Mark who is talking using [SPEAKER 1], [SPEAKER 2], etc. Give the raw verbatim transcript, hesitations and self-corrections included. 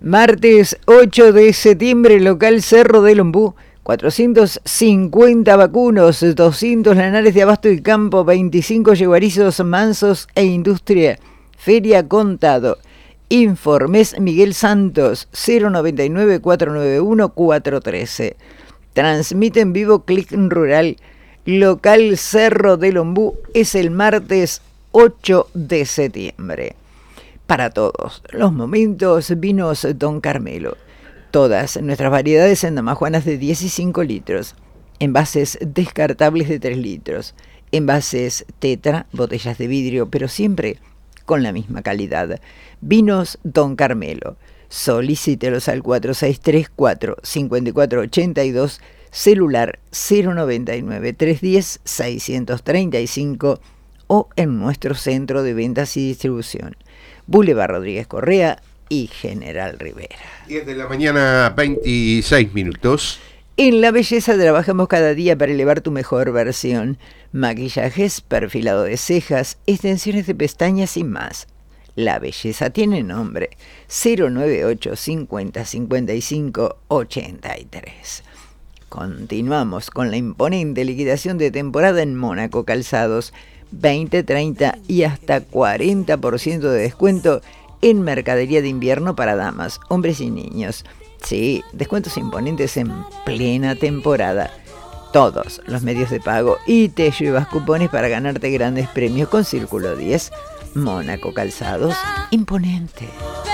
[SPEAKER 1] Martes ocho de septiembre, local Cerro del Ombú. cuatrocientos cincuenta vacunos, doscientos lanares de abasto y campo, veinticinco yeguarizos mansos e industria. Feria Contado. Informes Miguel Santos, cero noventa y nueve, cuatrocientos noventa y uno, cuatrocientos trece. Transmite en vivo Clic Rural. Local Cerro del Ombú es el martes ocho de septiembre. Para todos los momentos, vinos Don Carmelo. Todas nuestras variedades en damajuanas de diez y cinco litros. Envases descartables de tres litros. Envases tetra, botellas de vidrio, pero siempre con la misma calidad. Vinos Don Carmelo. Solicítelos al cuatro seis tres cuatro, cinco cuatro ocho dos, celular cero noventa y nueve, trescientos diez, seiscientos treinta y cinco o en nuestro centro de ventas y distribución. Boulevard Rodríguez Correa y General Rivera.
[SPEAKER 2] diez de la mañana, veintiséis minutos.
[SPEAKER 1] En La Belleza trabajamos cada día para elevar tu mejor versión. Maquillajes, perfilado de cejas, extensiones de pestañas y más. La Belleza tiene nombre. cero noventa y ocho, cincuenta, cincuenta y cinco, ochenta y tres. Continuamos con la imponente liquidación de temporada en Mónaco Calzados. veinte, treinta y hasta cuarenta por ciento de descuento en mercadería de invierno para damas, hombres y niños. Sí, descuentos imponentes en plena temporada. Todos los medios de pago y te llevas cupones para ganarte grandes premios con Círculo diez. Mónaco Calzados, imponente.